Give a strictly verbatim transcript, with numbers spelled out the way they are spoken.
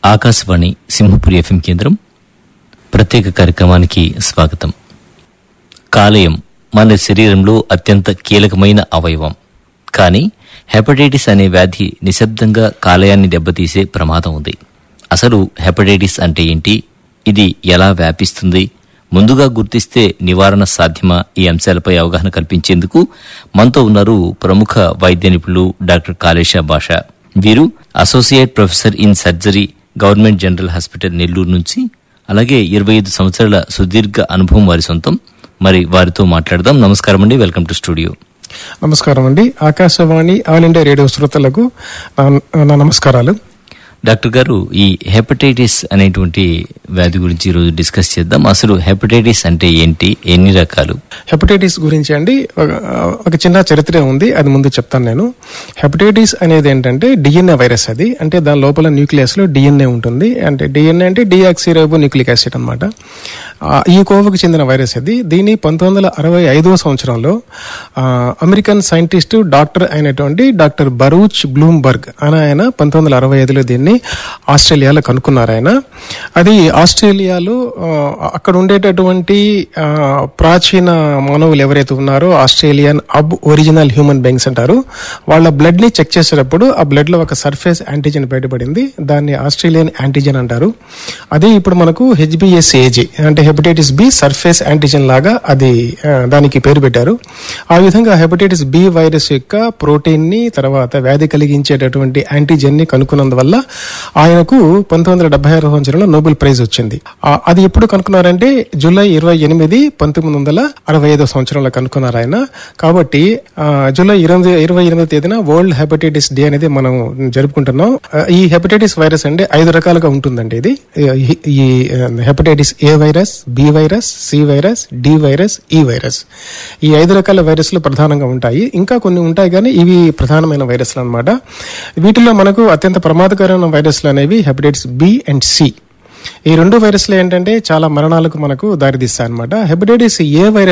Akashvani Simhapuri FM కేంద్రం ప్రత్యేక కార్యక్రమానికి స్వాగతం. కాలేయం మన శరీరంలో అత్యంత కీలకమైన అవయవం. కానీ హెపటైటిస్ అనే వ్యాధి నిశ్శబ్దంగా కాలేయాన్ని దెబ్బతీసే ప్రమాదం ఉంది. అసలు హెపటైటిస్ అంటే ఏంటి, ఇది ఎలా వ్యాపిస్తుంది, ముందుగా గుర్తిస్తే నివారణ సాధ్యమా, ఈ అంశాలపై అవగాహన కల్పించేందుకు మనతో ఉన్నారు ప్రముఖ వైద్య నిపుణులు డాక్టర్ కాళేశ భాష. వీరు associate professor in surgery, government general hospital Nellore నుంచి. అలాగే ఇరవై ఐదు సంవత్సరాల సుదీర్ఘ అనుభవం వారి సొంతం. మరి వారితో మాట్లాడదాం. నమస్కారం అండి, వెల్కమ్ టు స్టూడియో. నమస్కారం అండి, ఆకాశవాణి ఆల్ ఇండియా రేడియో శ్రోతలకు నా నమస్కారాలు. డాక్టర్ గారు, ఈ హెపటైటిస్ అనేటువంటి వ్యాధి గురించి ఈరోజు డిస్కస్ చేద్దాం. అసలు హెపటైటిస్ అంటే ఏంటి, ఎన్ని రకాలు? హెపటైటిస్ గురించి అండి ఒక చిన్న చరిత్ర ఉంది, అది ముందు చెప్తాను నేను. హెపటైటిస్ అనేది ఏంటంటే డిఎన్ఏ వైరస్. అది అంటే దాని లోపల న్యూక్లియస్ లో డిఎన్ఏ ఉంటుంది. అంటే డిఎన్ఏ అంటే డిఆక్సిరైబో న్యూక్లిక్ యాసిడ్ అనమాట. ఈ కోవకు చెందిన వైరస్ అది. దీన్ని పంతొమ్మిది వందల అరవై ఐదవ సంవత్సరంలో అమెరికన్ సైంటిస్ట్ డాక్టర్ అయినటువంటి డాక్టర్ బరూచ్ బ్లూంబర్గ్ అని ఆయన పంతొమ్మిది వందల అరవై ఐదులో దీన్ని ఆస్ట్రేలియాలో కనుక్కున్నారు ఆయన. అది ఆస్ట్రేలియాలో అక్కడ ఉండేటటువంటి ప్రాచీన మానవులు ఎవరైతే ఉన్నారో ఆస్ట్రేలియన్ అబ్ ఒరిజినల్ హ్యూమన్ బీయింగ్స్ అంటారు, వాళ్ళ బ్లడ్ ని చెక్ చేసేటప్పుడు ఆ బ్లడ్ లో ఒక సర్ఫేస్ యాంటీజెన్ బయటపడింది. దాన్ని ఆస్ట్రేలియన్ యాంటీజెన్ అంటారు. అదే ఇప్పుడు మనకు హెచ్బిఎస్ఏజీ అంటే హెపటైటిస్ బి సర్ఫేస్ యాంటీజెన్ లాగా అది దానికి పేరు పెట్టారు. ఆ విధంగా హెపటైటిస్ బి వైరస్ యొక్క ప్రోటీన్ ని తర్వాత వ్యాధి కలిగించేటటువంటి యాంటీజెన్ ని కనుక్కున్నందువల్ల ఆయనకు పంతొమ్మిది వందల డెబ్బై ఆరు సంవత్సరంలో నోబెల్ ప్రైజ్ వచ్చింది. అది ఎప్పుడు కనుక్కున్నారంటే జూలై ఇరవై ఎనిమిది పంతొమ్మిది వందల అరవై ఐదో సంవత్సరంలో కనుక్కున్నారు ఆయన. కాబట్టి జూలై ఇరవై ఇరవై ఎనిమిది తేదీన వరల్డ్ హెపటైటిస్ డే అనేది మనం జరుపుకుంటున్నాం. ఈ హెపటైటిస్ వైరస్ అంటే ఐదు రకాలుగా ఉంటుందండి. ఇది ఈ hepatitis A virus, B virus, C virus, D virus, ఈ వైరస్. ఈ ఐదు రకాల వైరస్లు ప్రధానంగా ఉంటాయి. ఇంకా కొన్ని ఉంటాయి కానీ ఇవి ప్రధానమైన వైరస్లు అనమాట. వీటిలో మనకు అత్యంత ప్రమాదకరమైన వైరస్లు అనేవి హెపటైటిస్ బి అండ్ సి. ఈ రెండు వైరస్లు ఏంటంటే చాలా మరణాలకు మనకు దారితీస్తాయి అనమాట. Hepatitis A virus